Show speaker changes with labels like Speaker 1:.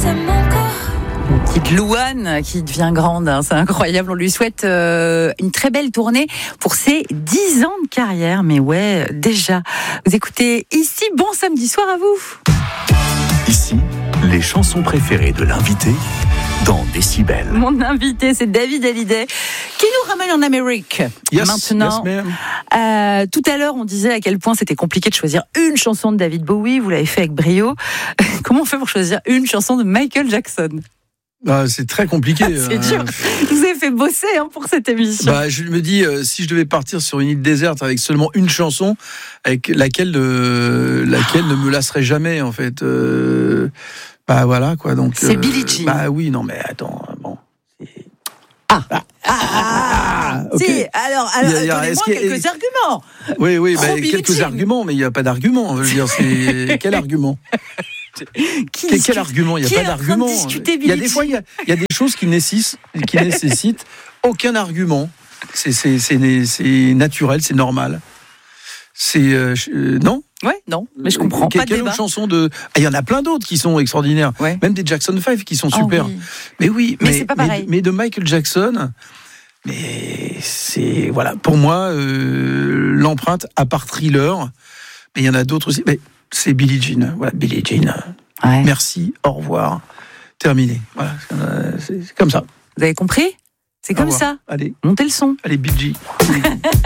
Speaker 1: Petite Louane qui devient grande, hein, c'est incroyable. On lui souhaite une très belle tournée pour ses 10 ans de carrière. Mais ouais, déjà, vous écoutez ici, bon samedi soir à vous.
Speaker 2: Ici, les chansons préférées de l'invité dans Décibel.
Speaker 1: Mon invité, c'est David Hallyday qui nous ramène en Amérique. Maintenant, tout à l'heure, on disait à quel point c'était compliqué de choisir une chanson de David Bowie. Vous l'avez fait avec brio. Comment on fait pour choisir une chanson de Michael Jackson ?
Speaker 3: C'est très compliqué.
Speaker 1: C'est dur. Je vous ai fait bosser pour cette émission.
Speaker 3: Je me dis, si je devais partir sur une île déserte avec seulement une chanson, avec laquelle ne me lasserait jamais, en fait. Voilà, quoi. Donc,
Speaker 1: c'est Billie Jean.
Speaker 3: Oui, non, mais attends, bon.
Speaker 1: Okay. Si, alors donnez-moi quelques arguments.
Speaker 3: Oui, quelques arguments, mais il n'y a pas d'argument. Je veux dire, c'est quel argument? Quel argument? Il n'y a pas d'argument. Il y a des fois, il y a des choses qui nécessitent aucun argument. C'est naturel, c'est normal. Non?
Speaker 1: Ouais, non, mais je comprends pas de débat.
Speaker 3: Quelle autre chanson de... Il y en a plein d'autres qui sont extraordinaires.
Speaker 1: Ouais.
Speaker 3: Même des Jackson 5 qui sont super.
Speaker 1: Oui. Mais c'est pas pareil.
Speaker 3: Mais de Michael Jackson, mais c'est... Voilà, pour moi, l'empreinte, à part Thriller, mais il y en a d'autres aussi. Mais c'est Billie Jean. Voilà, Billie Jean. Ouais. Merci, au revoir. Terminé. Voilà, c'est comme ça.
Speaker 1: Vous avez compris ? C'est comme ça.
Speaker 3: Allez.
Speaker 1: Montez le son.
Speaker 3: Allez, Billie Jean.